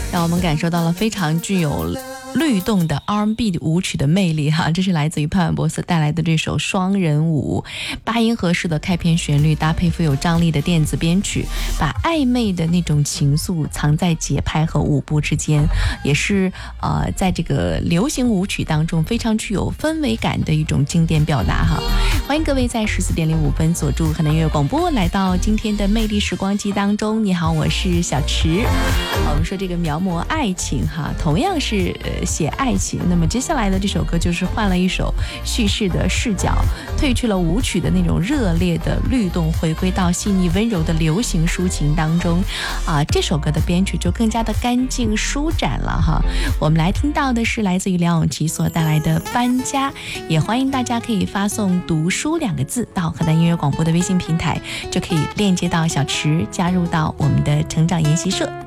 让我们感受到了非常具有律动的 R&B 舞曲的魅力哈，这是来自于潘玮柏所带来的这首双人舞，八音盒式的开篇旋律搭配富有张力的电子编曲，把暧昧的那种情愫藏在节拍和舞步之间，也是在这个流行舞曲当中非常具有氛围感的一种经典表达哈。欢迎各位在14:05锁住河南音乐广播，来到今天的魅力时光机当中。你好，我是小池。我们说这个描摹爱情哈，同样是写爱情，那么接下来的这首歌就是换了一首叙事的视角，褪去了舞曲的那种热烈的律动，回归到细腻温柔的流行抒情当中这首歌的编曲就更加的干净舒展了哈。我们来听到的是来自于梁咏琪所带来的搬家，也欢迎大家可以发送读书2个字到河南音乐广播的微信平台，就可以链接到小池，加入到我们的成长研习社。